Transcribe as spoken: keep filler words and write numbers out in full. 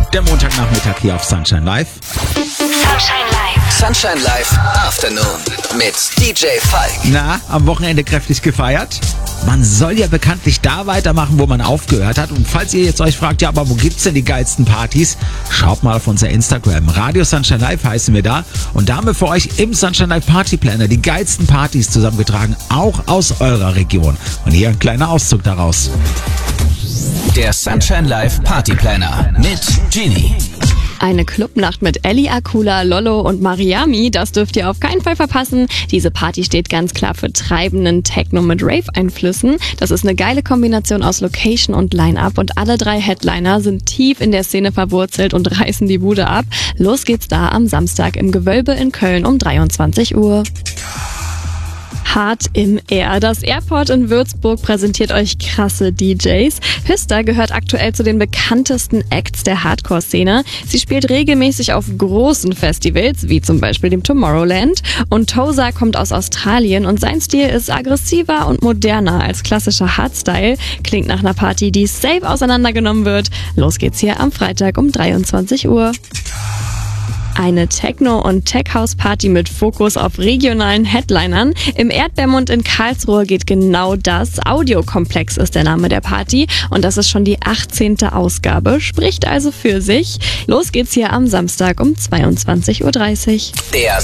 Der Montagnachmittag hier auf Sunshine Live. Sunshine Live. Sunshine Live Afternoon mit D J Falk. Na, am Wochenende kräftig gefeiert? Man soll ja bekanntlich da weitermachen, wo man aufgehört hat. Und falls ihr jetzt euch fragt, ja, aber wo gibt's denn die geilsten Partys? Schaut mal auf unser Instagram. Radio Sunshine Live heißen wir da. Und da haben wir für euch im Sunshine Live Party Planner die geilsten Partys zusammengetragen, auch aus eurer Region. Und hier ein kleiner Auszug daraus. Der Sunshine Live Party Planner mit Genie. Eine Clubnacht mit Ellie Akula, Lollo und Mariami, das dürft ihr auf keinen Fall verpassen. Diese Party steht ganz klar für treibenden Techno mit Rave-Einflüssen. Das ist eine geile Kombination aus Location und Line-Up und alle drei Headliner sind tief in der Szene verwurzelt und reißen die Bude ab. Los geht's da am Samstag im Gewölbe in Köln um dreiundzwanzig Uhr. Hart im Air. Das Airport in Würzburg präsentiert euch krasse D Js. Hüster gehört aktuell zu den bekanntesten Acts der Hardcore-Szene. Sie spielt regelmäßig auf großen Festivals, wie zum Beispiel dem Tomorrowland. Und Toza kommt aus Australien und sein Stil ist aggressiver und moderner als klassischer Hardstyle. Klingt nach einer Party, die safe auseinandergenommen wird. Los geht's hier am Freitag um dreiundzwanzig Uhr. Eine Techno- und Tech-House-Party mit Fokus auf regionalen Headlinern. Im Erdbeermund in Karlsruhe geht genau das. Audiokomplex ist der Name der Party und das ist schon die achtzehnte Ausgabe. Spricht also für sich. Los geht's hier am Samstag um zweiundzwanzig Uhr dreißig. Der